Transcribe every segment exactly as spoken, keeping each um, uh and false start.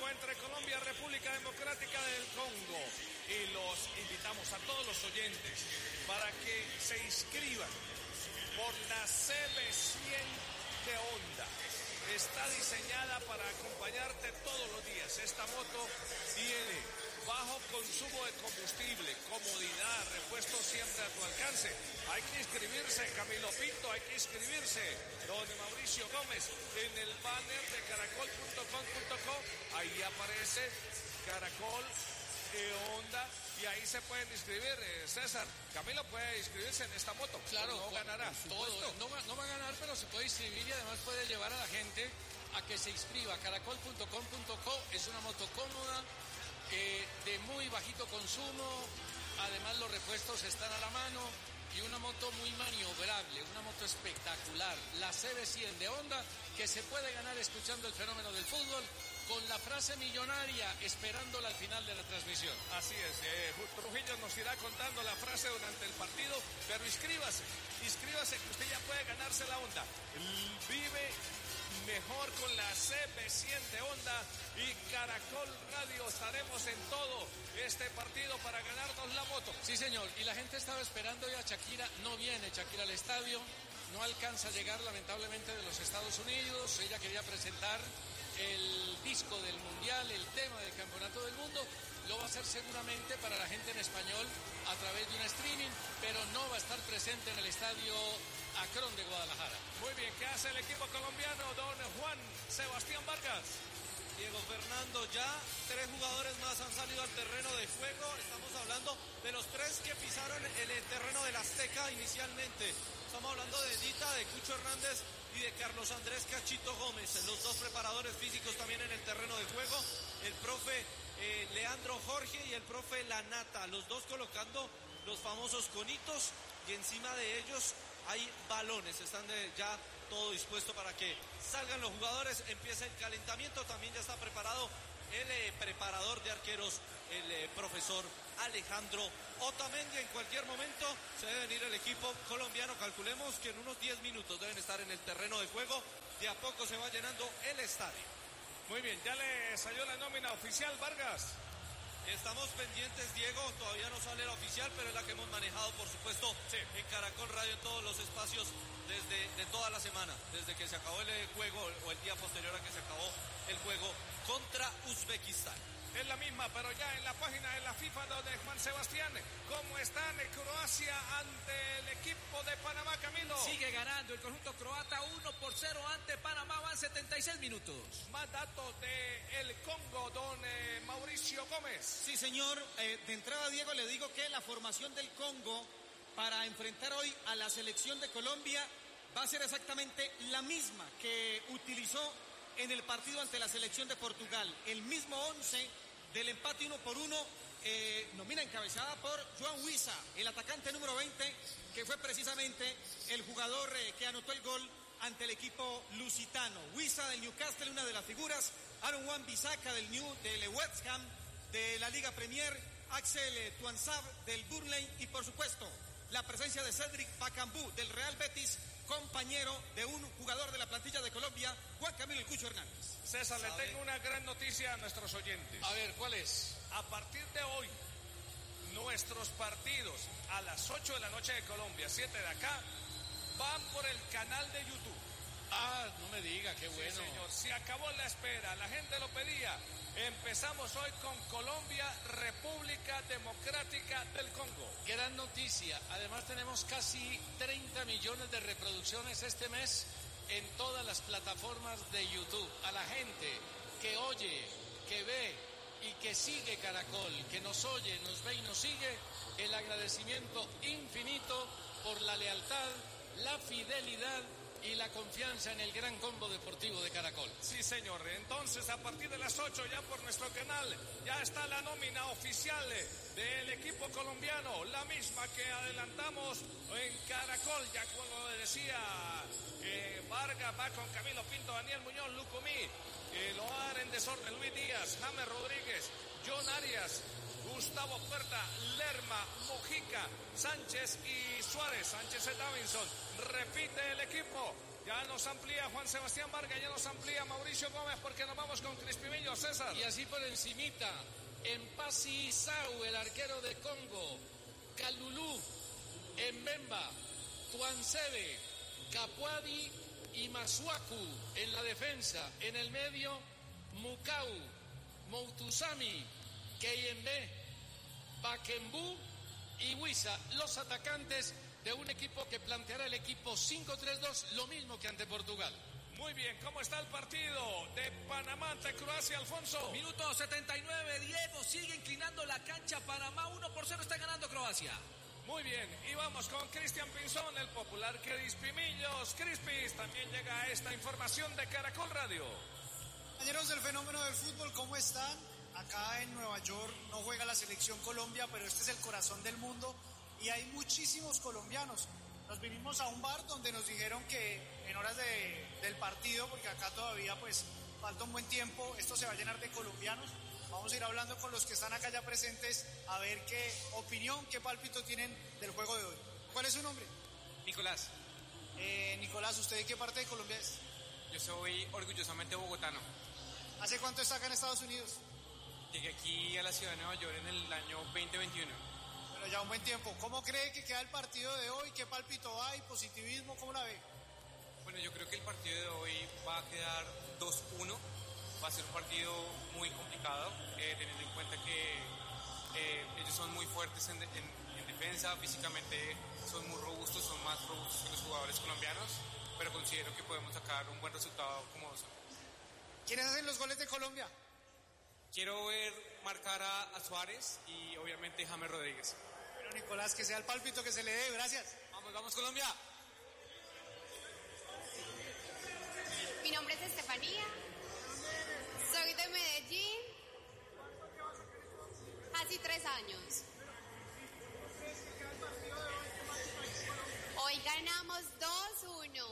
juego entre Colombia y República Democrática del Congo. Y los invitamos a todos los oyentes para que se inscriban por la C B cien de Honda. Está diseñada para acompañarte todos los días. Esta moto tiene bajo consumo de combustible, comodidad, repuesto siempre a tu alcance. Hay que inscribirse, Camilo Pinto, hay que inscribirse. Don Mauricio Gómez, en el banner de caracol punto com punto co, ahí aparece Caracol eh, Honda, y ahí se pueden inscribir. eh, César, Camilo puede inscribirse en esta moto. Claro, no ganará todo, no, va, no va a ganar, pero se puede inscribir y además puede llevar a la gente a que se inscriba. caracol punto com punto co es una moto cómoda, eh, de muy bajito consumo, además los repuestos están a la mano y una moto muy maniobrable, una moto espectacular, la C B cien de Honda, que se puede ganar escuchando el fenómeno del fútbol con la frase millonaria, esperándola al final de la transmisión. Así es, eh, Trujillo nos irá contando la frase durante el partido, pero inscríbase, inscríbase que usted ya puede ganarse la Honda. Vive mejor con la C B cien de Honda y Caracol Radio. Estaremos en todo este partido para ganarnos la moto. Sí, señor, y la gente estaba esperando ya a Shakira, no viene Shakira al estadio, no alcanza a llegar lamentablemente de los Estados Unidos, ella quería presentar el disco del Mundial, el tema del Campeonato del Mundo, lo va a hacer seguramente para la gente en español a través de un streaming, pero no va a estar presente en el estadio Akron de Guadalajara. Muy bien, ¿qué hace el equipo colombiano, don Juan Sebastián Vargas? Diego Fernando, ya tres jugadores más han salido al terreno de juego. Estamos hablando de los tres que pisaron el terreno del Azteca inicialmente. Estamos hablando de Dita, de Cucho Hernández y de Carlos Andrés Cachito Gómez, los dos preparadores físicos también en el terreno de juego, el profe eh, Leandro Jorge y el profe Lanata, los dos colocando los famosos conitos y encima de ellos hay balones, están de, ya todo dispuesto para que salgan los jugadores, empieza el calentamiento, también ya está preparado el eh, preparador de arqueros, el eh, profesor Alejandro Otamendi. En cualquier momento se debe venir el equipo colombiano, calculemos que en unos diez minutos deben estar en el terreno de juego, de a poco se va llenando el estadio. Muy bien, ya le salió la nómina oficial, Vargas. Estamos pendientes, Diego, todavía no sale la oficial, pero es la que hemos manejado, por supuesto, sí, en Caracol Radio, en todos los espacios, desde de toda la semana, desde que se acabó el juego, o el día posterior a que se acabó el juego contra Uzbekistán. Es la misma, pero ya en la página de la FIFA, donde Juan Sebastián, ¿cómo están en Croacia ante el equipo de Panamá, Camilo? Sigue ganando el conjunto croata uno por cero ante Panamá, van setenta y seis minutos. Más datos de el Congo, don eh, Mauricio Gómez. Sí, señor, eh, de entrada, Diego, le digo que la formación del Congo para enfrentar hoy a la selección de Colombia va a ser exactamente la misma que utilizó en el partido ante la selección de Portugal. El mismo once del empate uno por uno, eh, nómina encabezada por Joan Huiza, el atacante número veinte, que fue precisamente el jugador eh, que anotó el gol ante el equipo lusitano. Huiza del Newcastle, una de las figuras, Aaron Wan-Bissaka del New, del West Ham, de la Liga Premier, Axel eh, Tuanzab del Burnley y por supuesto la presencia de Cedric Bakambu del Real Betis, compañero de un jugador de la plantilla de Colombia, Juan Camilo El Cucho Hernández. César, le tengo una gran noticia a nuestros oyentes. A ver, ¿cuál es? A partir de hoy, nuestros partidos a las ocho de la noche de Colombia, siete de acá, van por el canal de YouTube. Ah, no me diga, qué bueno. Sí, señor, se acabó la espera, la gente lo pedía. Empezamos hoy con Colombia, República Democrática del Congo. Gran noticia, además tenemos casi treinta millones de reproducciones este mes en todas las plataformas de YouTube. A la gente que oye, que ve y que sigue Caracol, que nos oye, nos ve y nos sigue, el agradecimiento infinito por la lealtad, la fidelidad y la confianza en el gran combo deportivo de Caracol. Sí, señor. Entonces, a partir de las ocho, ya por nuestro canal, ya está la nómina oficial del equipo colombiano, la misma que adelantamos en Caracol, ya como le decía eh, Vargas, va con Camilo Pinto, Daniel Muñoz, Lucumí, eh, Loar en desorden, Luis Díaz, James Rodríguez, John Arias, Gustavo Puerta, Lerma, Mojica, Sánchez y Suárez. Sánchez es Davinson. Repite el equipo. Ya nos amplía Juan Sebastián Vargas, ya nos amplía Mauricio Gómez, porque nos vamos con Crispimillo, César. Y así por encimita, Empasi Isau, el arquero de Congo, Kalulu, Mbemba, Tuansebe, Capuadi y Masuaku en la defensa. En el medio, Mukau, Moutusami, Keyembe, Bakembu y Huiza, los atacantes de un equipo que planteará el equipo cinco tres dos, lo mismo que ante Portugal. Muy bien, ¿cómo está el partido de Panamá ante Croacia, Alfonso? Minuto setenta y nueve, Diego sigue inclinando la cancha, Panamá uno por cero está ganando Croacia. Muy bien, y vamos con Cristian Pinzón, el popular Crispimillos. Crispis, también llega esta información de Caracol Radio. Compañeros del fenómeno del fútbol, ¿cómo están? Acá en Nueva York no juega la selección Colombia, pero este es el corazón del mundo y hay muchísimos colombianos. Nos vinimos a un bar donde nos dijeron que en horas de, del partido, porque acá todavía pues falta un buen tiempo, esto se va a llenar de colombianos. Vamos a ir hablando con los que están acá ya presentes a ver qué opinión, qué pálpito tienen del juego de hoy. ¿Cuál es su nombre? Nicolás. Eh, Nicolás, ¿usted de qué parte de Colombia es? Yo soy orgullosamente bogotano. ¿Hace cuánto está acá en Estados Unidos? Llegué aquí a la ciudad de Nueva York en el año veinte veintiuno. Bueno, ya un buen tiempo. ¿Cómo cree que queda el partido de hoy? ¿Qué pálpito hay? ¿Positivismo? ¿Cómo la ve? Bueno, yo creo que el partido de hoy va a quedar dos uno. Va a ser un partido muy complicado, eh, teniendo en cuenta que eh, ellos son muy fuertes en, en, en defensa, físicamente son muy robustos, son más robustos que los jugadores colombianos, pero considero que podemos sacar un buen resultado como dos. ¿Quiénes hacen los goles de Colombia? Quiero ver marcar a, a Suárez y obviamente James Rodríguez. Bueno, Nicolás, que sea el pálpito que se le dé, gracias. Vamos, vamos Colombia. Mi nombre es Estefanía. Soy de Medellín, hace tres años. Hoy ganamos dos uno.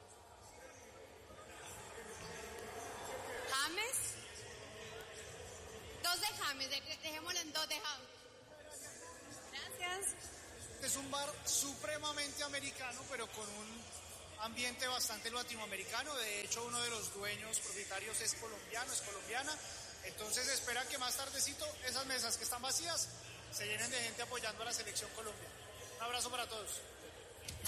James, dos de James, dejémoslo en dos de James. Gracias. Es un bar supremamente americano, pero con un ambiente bastante latinoamericano. De hecho, uno de los dueños, propietarios, es colombiano, es colombiana. Entonces espera que más tardecito esas mesas que están vacías se llenen de gente apoyando a la selección Colombia. Un abrazo para todos.